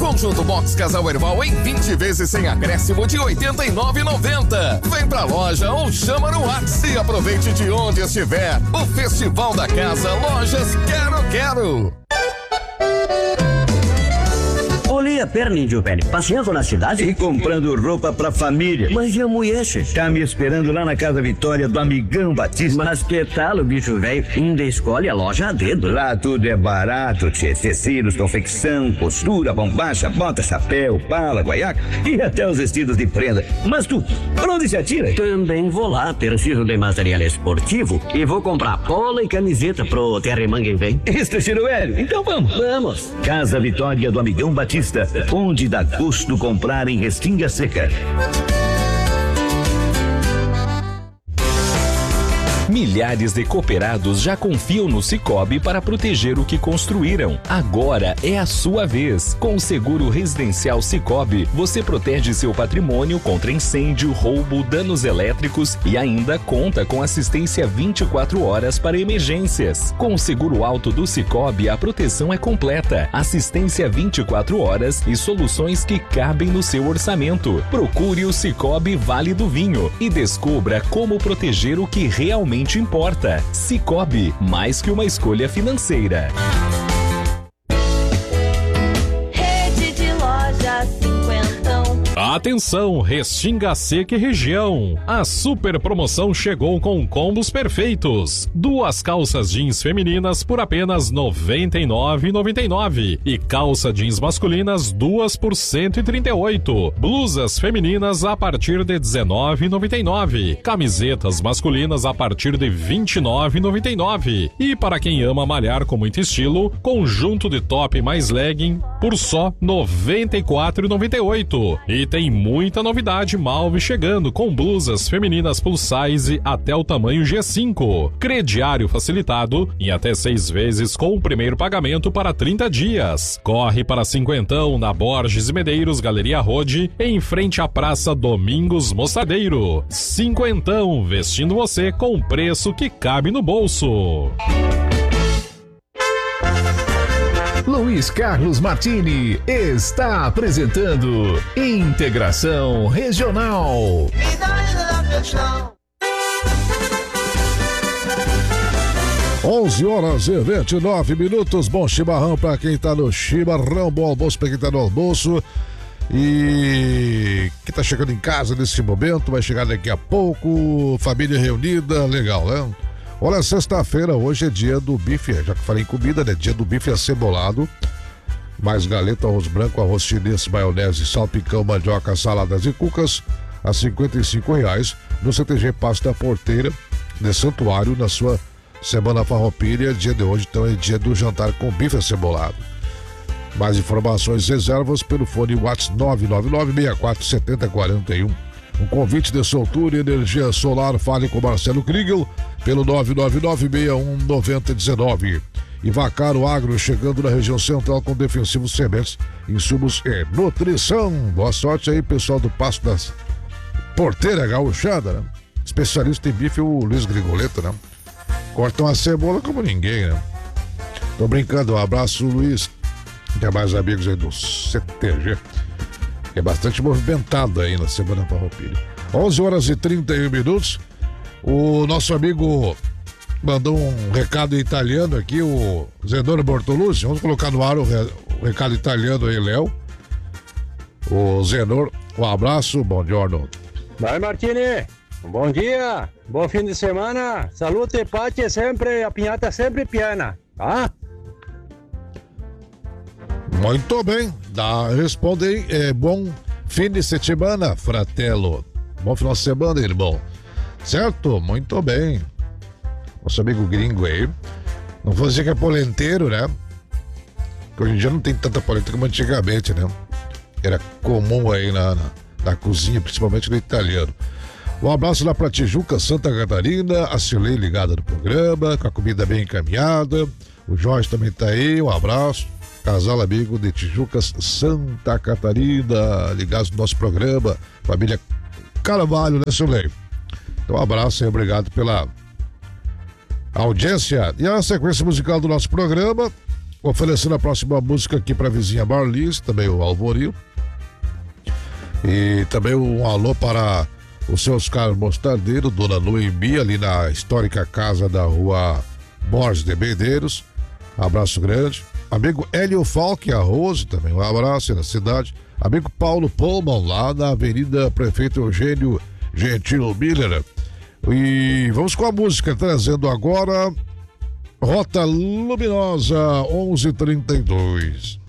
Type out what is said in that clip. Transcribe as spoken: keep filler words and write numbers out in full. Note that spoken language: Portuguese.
Conjunto Box Casal Erval em vinte vezes sem acréscimo de oitenta e nove reais e noventa centavos. Vem pra loja ou chama no WhatsApp e aproveite de onde estiver. O Festival da Casa Lojas Quero Quero. Olhei a perna, índio velho, passeando na cidade e comprando roupa pra família. Mas e a mulher, che? Tá me esperando lá na Casa Vitória do Amigão Batista. Mas que tal o bicho velho ainda escolhe a loja a dedo? Lá tudo é barato, tchê. Tecidos, confecção, costura, bombacha, bota, chapéu, pala, guaiaca e até os vestidos de prenda. Mas tu, pra onde se atira? Também vou lá, preciso de material esportivo e vou comprar polo e camiseta pro Terremangue vem. Isso, Chiro Velho. Então vamos. Vamos. Casa Vitória do Amigão Batista, onde dá gosto comprar em Restinga Seca. Milhares de cooperados já confiam no Sicoob para proteger o que construíram. Agora é a sua vez. Com o seguro residencial Sicoob, você protege seu patrimônio contra incêndio, roubo, danos elétricos e ainda conta com assistência vinte e quatro horas para emergências. Com o seguro alto do Sicoob, a proteção é completa, assistência vinte e quatro horas e soluções que cabem no seu orçamento. Procure o Sicoob Vale do Vinho e descubra como proteger o que realmente importa. Sicoob, mais que uma escolha financeira. Rede de lojas cinquentão. Atenção, Restinga Seca e região. A super promoção chegou com combos perfeitos. Duas calças jeans femininas por apenas noventa e nove reais e noventa e nove centavos e calça jeans masculinas duas por cento e trinta e oito reais. Blusas femininas a partir de dezenove reais e noventa e nove centavos. Camisetas masculinas a partir de vinte e nove reais e noventa e nove centavos. E para quem ama malhar com muito estilo, conjunto de top mais legging por só noventa e quatro reais e noventa e oito centavos. E tem muita novidade Malve chegando com blusas femininas plus size até o tamanho G cinco. Crediário facilitado em até seis vezes com o primeiro pagamento para trinta dias. Corre para Cinquentão na Borges e Medeiros, Galeria Rode, em frente à Praça Domingos Mostardeiro. Cinquentão, vestindo você com preço que cabe no bolso. Luiz Carlos Martini está apresentando Integração Regional. onze horas e vinte e nove minutos. Bom chimarrão para quem tá no chimarrão, bom almoço para quem tá no almoço. E que tá chegando em casa nesse momento, vai chegar daqui a pouco, família reunida, legal, né? Olha, sexta-feira, hoje é dia do bife, já que falei em comida, né? Dia do bife acebolado, mais galeta, arroz branco, arroz chinês, maionese, salpicão, mandioca, saladas e cucas, a cinquenta e cinco reais, no C T G Pasta Porteira, de Santuário, na sua Semana Farroupilha. Dia de hoje, então, é dia do jantar com bife acebolado. Mais informações, reservas pelo fone WhatsApp nove nove nove, seis quatro sete zero, quatro um. Um convite de Soltura e Energia Solar, fale com Marcelo Kriegel pelo nove nove nove, seis um nove zero um nove. E Vacaro Agro, chegando na região central com defensivos, sementes, insumos e nutrição. Boa sorte aí, pessoal do Passo das Porteira Gauchada, né? Especialista em bife, o Luiz Grigoleto, né? Cortam a cebola como ninguém, né? Tô brincando, um abraço, Luiz. Tem mais amigos aí do C T G, que é bastante movimentado aí na Semana Farroupilha. onze horas e trinta e um minutos. O nosso amigo mandou um recado em italiano aqui, o Zenone Bortolucci. Vamos colocar no ar o, re, o recado italiano aí, Léo. O Zenor, um abraço, bom giorno. Vai, Martini, bom dia, bom fim de semana, salute e pace sempre, a pinhata sempre piena, tá? Muito bem, dá, responde aí, é, bom fim de semana, fratello. Bom final de semana, irmão. Certo? Muito bem. Nosso amigo gringo aí. Não vou dizer que é polenteiro, né? Porque hoje em dia não tem tanta polenta como antigamente, né? Era comum aí na, na, na cozinha, principalmente no italiano. Um abraço lá pra Tijuca, Santa Catarina. A Cilei ligada no programa, com a comida bem encaminhada. O Jorge também tá aí, um abraço. Casal amigo de Tijucas, Santa Catarina, ligados no nosso programa. Família Carvalho, né, Cilei? Então, um abraço e obrigado pela audiência. E a sequência musical do nosso programa Oferecendo a próxima música aqui pra vizinha Marlis, também o Alvoril. E também um alô para o seu Oscar Mostardeiro, Dona Noemi, ali na histórica casa da rua Borges de Medeiros. Abraço grande. Amigo Hélio Falque, a Rose, também um abraço na cidade. Amigo Paulo Pullman, lá na Avenida Prefeito Eugênio Gentil Miller. E vamos com a música, trazendo agora Rota Luminosa onze trinta e dois.